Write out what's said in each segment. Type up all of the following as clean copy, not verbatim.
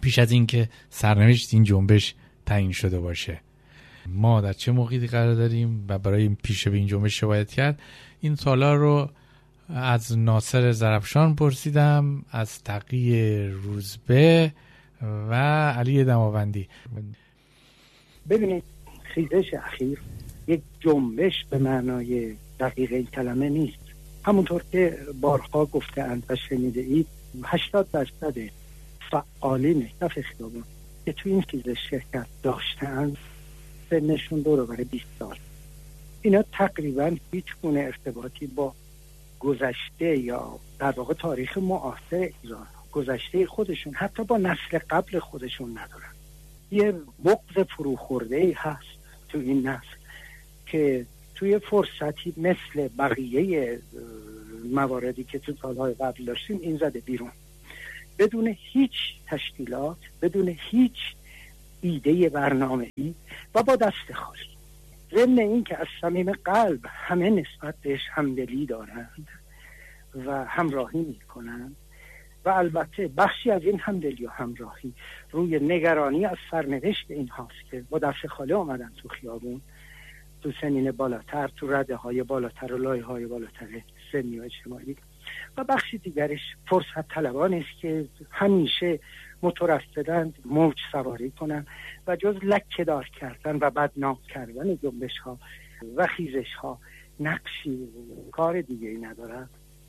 پیش از اینکه سرنوشت این جنبش تعیین شده باشه. ما در چه موقعی قرار داریم و برای پیش به این جنبش چه باید کرد؟ این سوالا رو از ناصر زرفشان پرسیدم، از تقی روزبه و علی دماوندی. ببینید، خیزش اخیر یک جنبش به معنای دقیق این کلمه نیست. همونطور که بارها گفته‌اند و شنیده اید، 80% فعالین کف خیابان که توی این خیزش شرکت داشته‌اند سنشون دور و بر 20 سال. اینا تقریبا هیچ گونه ارتباطی با گذشته یا در واقع تاریخ معاصر ایران، گذشته خودشون، حتی با نسل قبل خودشون ندارن. یه بغض فروخورده‌ای هست تو این نسل که توی فرصتی مثل بقیه مواردی که تو سالهای قبل داشتیم این زده بیرون، بدون هیچ تشکیلات، بدون هیچ ایده برنامه‌ای و با دست خالی. ضمن این که از صمیم قلب همه نسبت بهش همدلی دارند و همراهی میکنند و البته بخشی از این همدلی و همراهی روی نگرانی از سرنوشت این هاست که با دست خالی آمدن تو خیابون، تو سنین بالاتر، تو رده های بالاتر و لایه های بالاتر سنی و اجتماعی، و بخشی دیگرش فرصت طلبان است که همیشه مترصدند موج سواری کنند و جز لکه دار کردن و بدنام کردن جنبش ها و خیزش ها نقشی کار دیگه ای ندارند.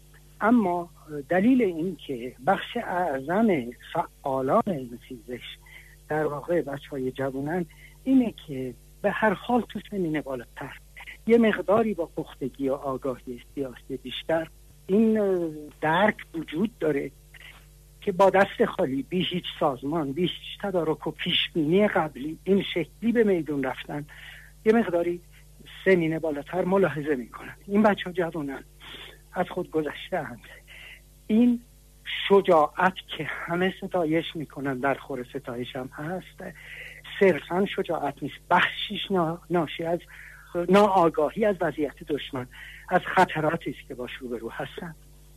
اما دلیل این که بخش اعظم فعالان این خیزش در واقع بچهای جوانن اینه که به هر حال تو سنین بالاتر یه مقداری با پختگی و آگاهی سیاسی بیشتر این درک وجود داره که با دست خالی، بی هیچ سازمان، بی هیچ تدارک و پیشبینی قبلی این شکلی به میدون رفتن یه مقداری سنین بالاتر ملاحظه میکنن. این بچه ها جوانن، از خود گذشته اند. این شجاعت که همه ستایش میکنن، در خور ستایش هم هست، صرفا شجاعت نیست، بخشیش ناشی از ناآگاهی از وضعیت دشمن، از خطراتی است که باش روبرو هستن.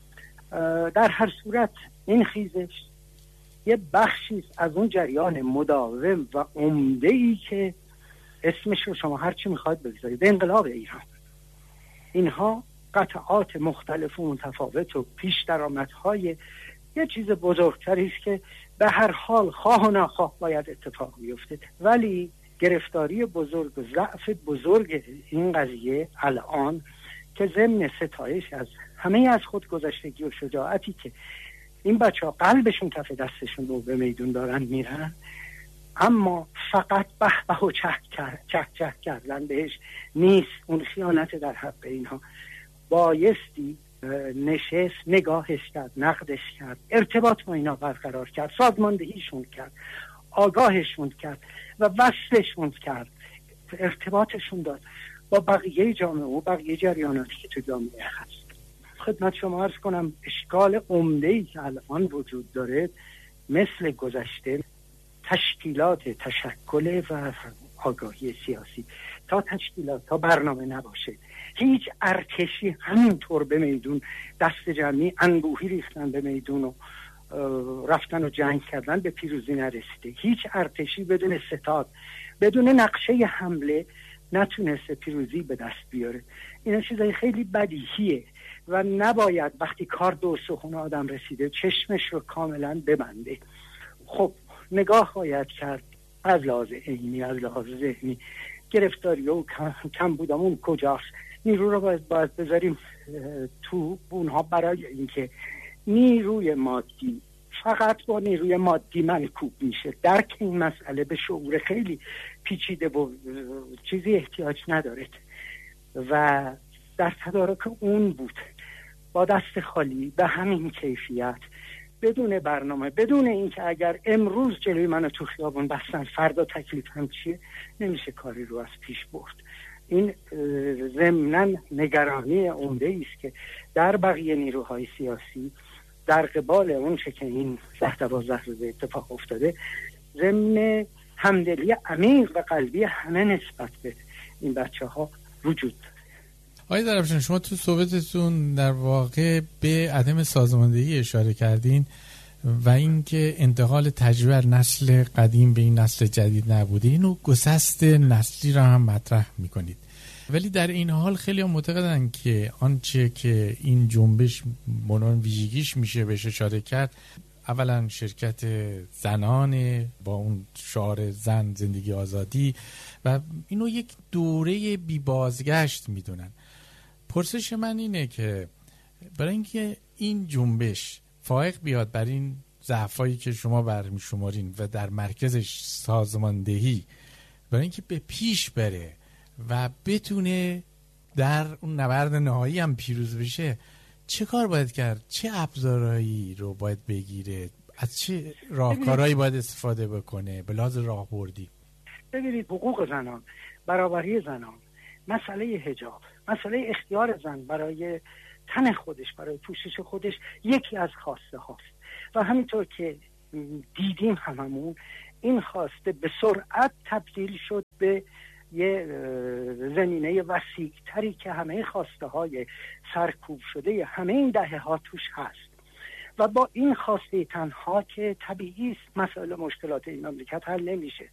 در هر صورت این خیزش یه بخشی از اون جریان مداوم و عمده‌ای که اسمش رو شما هر چی میخواید بگذارید، انقلاب ایران. اینها قطعات مختلف و متفاوت و پیش درآمدهای یه چیز بزرگتری است که به هر حال خواه و ناخواه باید اتفاق بیفته، ولی گرفتاری بزرگ و ضعف بزرگ این قضیه الان که ضمن ستایش از همه از خود گذشتگی و شجاعتی که این بچه ها قلبشون کف دستشون رو به میدون دارن میرن، اما فقط به و چه کردن بهش نیست. اون خیانت در حق اینها بایستی نشست، نگاهش کرد، نقدش کرد، ارتباط با اینا برقرار کرد، سازماندهیشون کرد، آگاهشون کرد و وصلشون کرد، ارتباطشون داد با بقیه جامعه و بقیه جریاناتی که تو جامعه هست. خدمت شما عرض کنم اشکال عمده‌ای که الان وجود داره مثل گذشته تشکیلات تشکل و آگاهی سیاسی. تا تشکیلات، تا برنامه نباشه، هیچ ارتشی همینطور به میدون دست جمعی انبوهی ریختن به میدون و رفتن و جنگ کردن به پیروزی نرسیده. هیچ ارتشی بدون ستاد، بدون نقشه حمله نتونسته پیروزی به دست بیاره. اینا چیزای خیلی بدیهیه و نباید وقتی کار دو سخن آدم رسیده چشمش رو کاملا ببنده. خب نگاه باید کرد از لحاظ علمی، از لحاظ ذهنی، گرفتاری و کم بودمون کجاست، نیرو رو باید بذاریم تو اونها برای اینکه نیروی مادی فقط با نیروی مادی منکوب میشه. درک این مسئله به شعور خیلی پیچیده و چیزی احتیاج نداره و در تدارک اون بود با دست خالی به همین کیفیت، بدون برنامه، بدون اینکه اگر امروز جلوی منو تو خیابون بستن فردا تکلیفم چیه، نمیشه کاری رو از پیش برد. این ضمناً نگرانی عمده است که در بقیه نیروهای سیاسی در قبال اون چه که این 10-12 روز اتفاق افتاده، ضمن همدلی عمیق و قلبی همه نسبت به این بچه ها وجود داره. آقای درفشان، شما تو صحبتتون در واقع به عدم سازماندهی اشاره کردین و اینکه انتقال تجربه از نسل قدیم به این نسل جدید نبوده، اینو گسست نسلی را هم مطرح میکنید. ولی در این حال خیلی هم معتقدن که آنچه که این جنبش منون ویژگیش میشه بهش اشاره کرد، اولا شرکت زنان با اون شعار زن زندگی آزادی، و اینو یک دوره بی بازگشت میدونن. پرسش من اینه که برای اینکه این جنبش فائق بیاد بر این ضعفایی که شما برمی‌شمارین و در مرکزش سازماندهی، برای اینکه به پیش بره و بتونه در اون نبرد نهایی هم پیروز بشه، چه کار باید کرد؟ چه ابزارهایی رو باید بگیره؟ از چه راهکارهایی باید استفاده بکنه به لحاظ راهبردی؟ ببینید، حقوق زنان، برابری زنان، مسئله حجاب، مسئله اختیار زن برای تن خودش، برای پوشش خودش یکی از خواسته هاست و همینطور که دیدیم هممون این خواسته به سرعت تبدیل شد به یه زمینه وسیع‌تری که همه خواسته های سرکوب شده همه این دهه ها توش هست و با این خواسته تنها که طبیعی است مسائل مشکلات این مملکت حل نمیشه.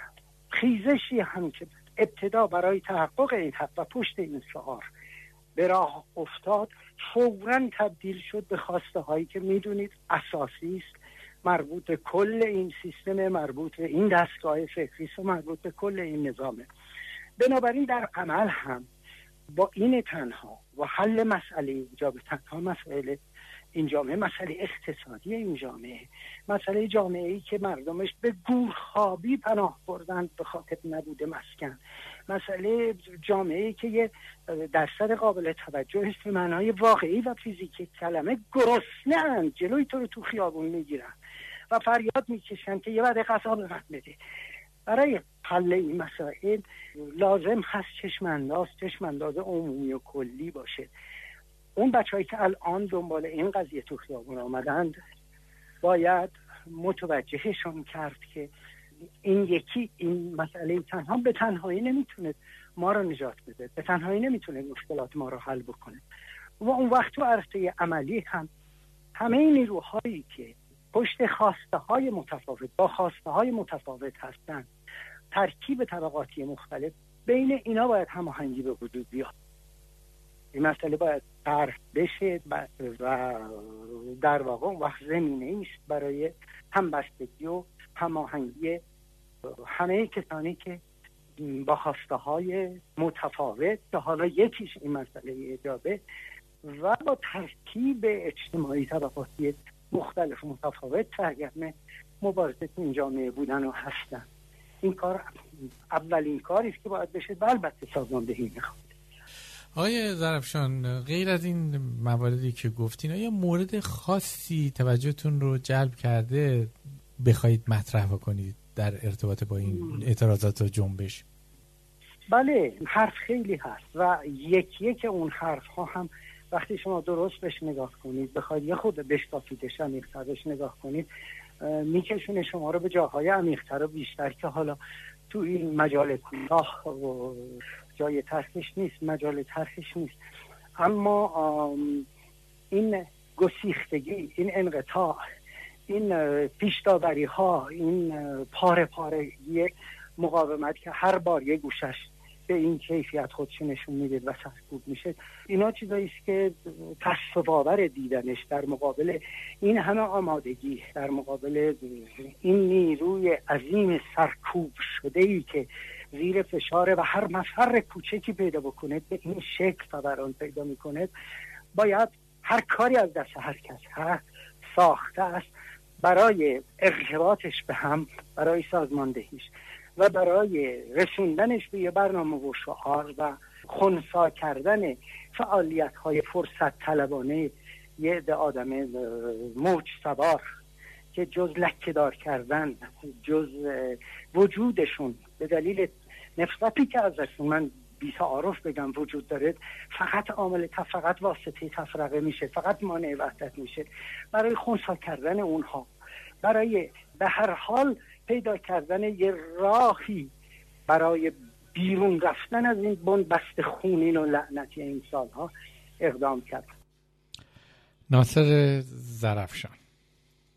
خیزشی هم که ابتدا برای تحقق این حق و پشت این شعار به راه افتاد، فوراً تبدیل شد به خواسته هایی که میدونید اساسی است، مربوط به کل این سیستم، مربوط به این دستگاه فکری و مربوط به کل این نظامه. بنابراین در عمل هم با این تنها و حل مسئله اینجا به تنها مسئله این جامعه، مسئله اقتصادی این جامعه، مسئله جامعه‌ای که مردمش به گورخوابی پناه بردن به خاطر نبوده مسکن، مسئله جامعه‌ای که یه درصد قابل توجه به معنای واقعی و فیزیکی کلمه گرسنه‌اند، جلوی تو رو تو خیابون میگیرن و فریاد میکشن که یه وعده غذا به من بده. برای حل این مسائل لازم هست چشمانداز عمومی و کلی باشه. اون بچه‌هایی که الان دنبال این قضیه تو خیابون آمدند باید متوجهشون کرد که این مسئله تنها به تنهایی نمیتونه ما رو نجات بده، به تنهایی نمیتونه مشکلات ما رو حل بکنه و اون وقت تو عرصه عملی هم همه این نیروهایی که پشت خواسته های متفاوت با خواسته های متفاوت هستن، ترکیب طبقاتی مختلف، بین اینا باید هماهنگی به وجود بیاد. این مسئله باید طرح بشه و در واقع اون وقت زمینه است برای همبستگی و هماهنگی همه کسانی که با خواسته های متفاوت، که حالا یکیش این مسئله حجابه، و با ترکیب اجتماعی طبقاتی مختلف متفاوت سرگرم مبارزه این جامعه بودن و هستن. این کار اولین کاری است که باید بشه و البته سازماندهی میخواد. آقای ظرفشان، غیر از این مواردی که گفتین، آیا مورد خاصی توجهتون رو جلب کرده بخواید مطرح بکنید در ارتباط با این اعتراضات و جنبش؟ بله، حرف خیلی هست و یک اون حرف ها هم وقتی شما درست بهش نگاه کنید، بخواید یه خود بشکافیدش عمیق‌تر بهش نگاه کنید، میکشونه شما رو به جاهای عمیق‌تر و بیشتر که حالا تو این مجال کوتاه و جای طرحش نیست، مجال طرحش نیست. اما این گسیختگی، این انقطاع، این پیش‌داوری ها، این پاره مقاومت که هر بار یه گوشش به این کیفیت خودش نشون میده و سرکوب میشه، اینا چیزایی است که تصور دیدنش در مقابل این همه آمادگی، در مقابل این نیروی عظیم سرکوب شده‌ای که زیر فشار و هر مفر کوچکی پیدا بکنه به این شکل فوران پیدا میکنه، باید هر کاری از دست هر کس هست ساخته است برای ارتباطش به هم، برای سازماندهیش و برای رسوندنش به یه برنامه و شعار و خنثی کردن فعالیت‌های فرصت طلبانه یه عده آدم موج سوار که جز لکه‌دار کردن، جز وجودشون به دلیل نفرتی که ازشون، من بی تعارف بگم، وجود داره، فقط فقط واسطه تفرقه میشه، فقط مانع وحدت میشه، برای خنثی کردن اونها، برای به هر حال پیدا کردن یه راهی برای بیرون رفتن از این بنبست خونین و لعنتی این سالها اقدام کرد. ناصر ظرفشان.